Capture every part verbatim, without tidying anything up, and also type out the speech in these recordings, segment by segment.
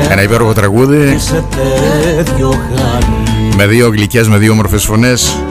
Ένα υπέροχο τραγούδι με δύο γλυκές, με δύο όμορφες φωνές.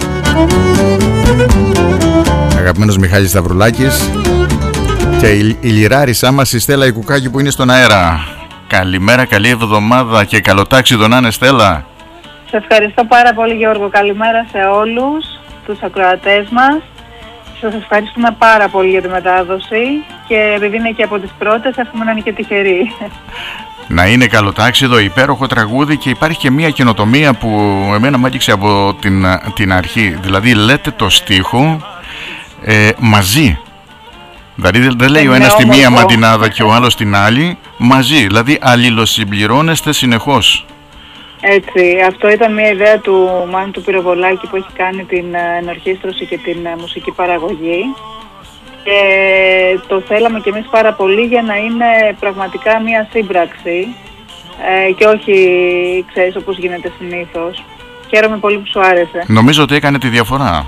Αγαπημένος Μιχάλης Σταυρουλάκης και η, η λιράρισά μας η Στέλλα η Κουκάκη που είναι στον αέρα. Καλημέρα, καλή εβδομάδα και καλοτάξιδο να είναι, Στέλλα. Σε ευχαριστώ πάρα πολύ, Γιώργο. Καλημέρα σε όλους τους ακροατές μας. Σας ευχαριστούμε πάρα πολύ για τη μετάδοση και επειδή είναι και από τις πρώτες, εύχομαι να είναι και τυχερή. Να είναι καλοτάξιδο, υπέροχο τραγούδι και υπάρχει και μια καινοτομία που εμένα μου έδειξε από την, την αρχή. Δηλαδή λέτε το στίχο ε, μαζί. Δηλαδή δεν λέει ο ένας τη μία μαντινάδα και ο άλλος την άλλη, μαζί. Δηλαδή αλληλοσυμπληρώνεστε συνεχώς. Έτσι, αυτό ήταν μια ιδέα του Μάνου του Πυροβολάκη που έχει κάνει την ενορχήστρωση και την μουσική παραγωγή και το θέλαμε κι εμείς πάρα πολύ για να είναι πραγματικά μια σύμπραξη ε, και όχι, ξέρεις, όπως γίνεται συνήθως. Χαίρομαι πολύ που σου άρεσε. Νομίζω ότι έκανε τη διαφορά.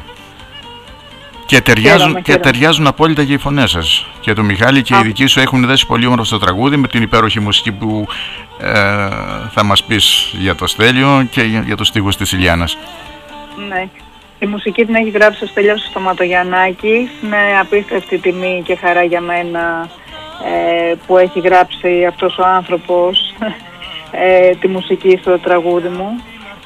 Και ταιριάζουν, χαίρομαι, και χαίρομαι. ταιριάζουν απόλυτα και οι φωνές σας. Και το Μιχάλη και Α. οι δικοί σου έχουν δέσει πολύ όμορφο στο τραγούδι με την υπέροχη μουσική που ε, θα μας πεις για το Στέλιο και για, για τους στίχους της Ηλιάνας. Ναι. Η μουσική την έχει γράψει ο Στέλιος Σταματογιαννάκης με απίστευτη τιμή και χαρά για μένα ε, που έχει γράψει αυτός ο άνθρωπος ε, τη μουσική στο τραγούδι μου.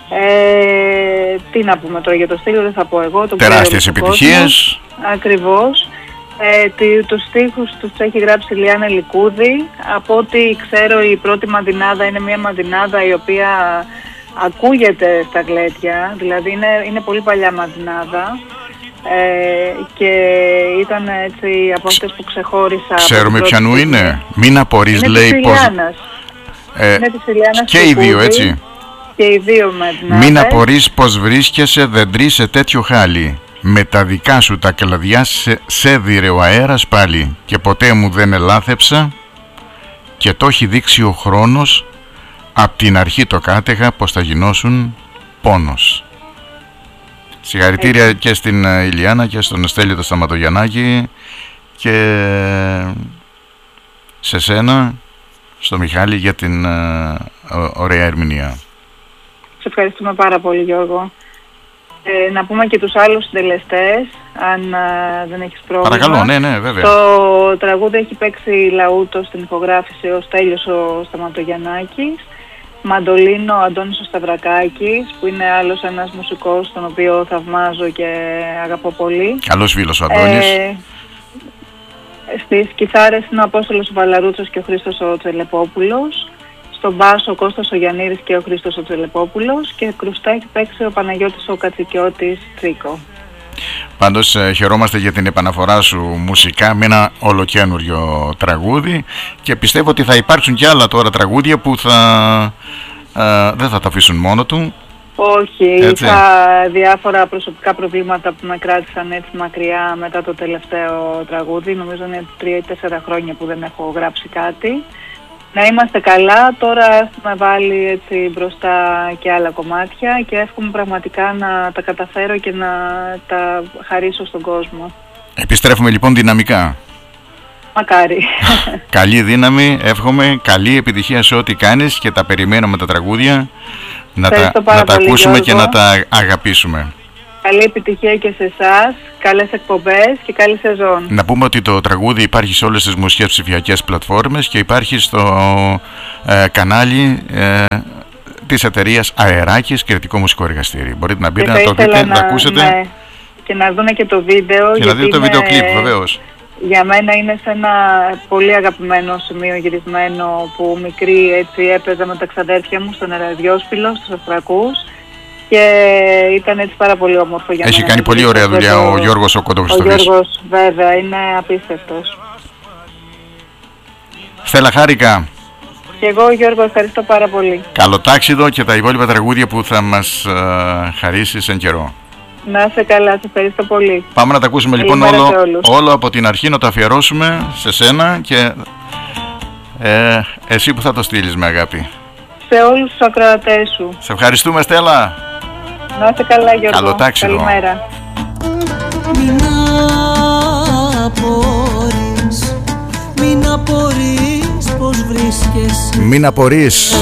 Ε, τι να πούμε τώρα για το Στέλιο, δεν θα πω εγώ. Τεράστιες επιτυχίες. Ακριβώς. Ε, τι, τους στίχους τους έχει γράψει η Λιάννα Λικούδη. Από ό,τι ξέρω η πρώτη μαντινάδα είναι μια μαντινάδα η οποία ακούγεται στα γλέτια, δηλαδή είναι, είναι πολύ παλιά μαντινάδα ε, και ήταν έτσι από αυτές που ξεχώρισα. Ξέρουμε ποιανού είναι. Μην απορείς, είναι λέει της πως... Ε, είναι της Ηλιάνας και οι δύο, έτσι. Και οι δύο μαντινάδες. Μην απορείς πως βρίσκεσαι δεντρή σε τέτοιο χάλι. Με τα δικά σου τα κλαδιά σε, σε δίρε ο αέρας πάλι. Και ποτέ μου δεν ελάθεψα και το έχει δείξει ο χρόνος. Απ' την αρχή το κάτεγα πως θα γινώσουν πόνος. Συγχαρητήρια Έτσι. και στην Ηλιάνα και στον Στέλιο το Σταματογιαννάκη και σε σένα, στο Μιχάλη, για την uh, ωραία ερμηνεία. Σε ευχαριστούμε πάρα πολύ, Γιώργο. Ε, να πούμε και τους άλλους συντελεστές, αν uh, δεν έχεις πρόβλημα. Παρακαλώ, ναι, ναι, βέβαια. Το τραγούδι έχει παίξει λαούτο στην ηχογράφηση ο Στέλιος ο Σταματογιαννάκης. Μαντολίνο ο Αντώνης ο Σταυρακάκης, που είναι άλλος ένας μουσικός τον οποίο θαυμάζω και αγαπώ πολύ. Καλός φίλος ο Αντώνης. Ε, στις κιθάρες είναι ο Απόστολος ο Βαλαρούτσος και ο Χρήστος ο Τσελεπόπουλος. Στον μπάσο ο Κώστας ο Γιαννίδης και ο Χρήστος ο Τσελεπόπουλος. Και κρουστά έχει παίξει ο Παναγιώτης ο Κατσικιώτης Τσίκο. Πάντως χαιρόμαστε για την επαναφορά σου μουσικά με ένα ολοκένουργιο τραγούδι και πιστεύω ότι θα υπάρξουν και άλλα τώρα τραγούδια που θα, ε, δεν θα τα αφήσουν μόνο του. Όχι, είχα διάφορα προσωπικά προβλήματα που με κράτησαν έτσι μακριά μετά το τελευταίο τραγούδι. Νομίζω είναι τρία ή τέσσερα χρόνια που δεν έχω γράψει κάτι. Να είμαστε καλά, τώρα έχουμε βάλει έτσι μπροστά και άλλα κομμάτια και εύχομαι πραγματικά να τα καταφέρω και να τα χαρίσω στον κόσμο. Επιστρέφουμε λοιπόν δυναμικά. Μακάρι. Καλή δύναμη, εύχομαι, καλή επιτυχία σε ό,τι κάνεις και τα περιμένουμε τα τραγούδια να τα, να τα ακούσουμε, Γιώργο, και να τα αγαπήσουμε. Καλή επιτυχία και σε εσάς, καλές εκπομπές και καλή σεζόν. Να πούμε ότι το τραγούδι υπάρχει σε όλες τις μουσικές ψηφιακές πλατφόρμες και υπάρχει στο ε, κανάλι ε, της εταιρείας Αεράκης Κριτικό Μουσικό Εργαστήρι. Μπορείτε να μπείτε, να το δείτε, να, να ακούσετε. Ναι. Και να δούνε και το βίντεο. Και να δείτε το βίντεο κλιπ, βεβαίως. Για μένα είναι σε ένα πολύ αγαπημένο σημείο γυρισμένο που μικρή έτσι έπαιζα με τα ξαδέρφια μου στον Εραδιόσπυλο, στους Αυστρακούς. Και ήταν έτσι πάρα πολύ όμορφο για Έχει μένα. κάνει πολύ ωραία δουλειά το... ο Γιώργος ο Κοντοχρυστοβής. Ο Γιώργος βέβαια είναι απίστευτος. Στέλλα, χάρηκα. Και εγώ, Γιώργο, ευχαριστώ πάρα πολύ. Καλό τάξιδο και τα υπόλοιπα τραγούδια που θα μας uh, χαρίσεις εν καιρό. Να είσαι καλά, σε ευχαριστώ πολύ. Πάμε να τα ακούσουμε λοιπόν όλο, όλο από την αρχή, να το αφιερώσουμε σε σένα και ε, εσύ που θα το στείλεις με αγάπη. Σε όλους τους ακροατές σου. Σε ευχαριστούμε, Στέλλα. Να είστε καλά, Γιώργο. Καλό τάξιδο. Καλημέρα. Μην απορείς, μην απορείς πως βρίσκεσαι. Μην απορείς.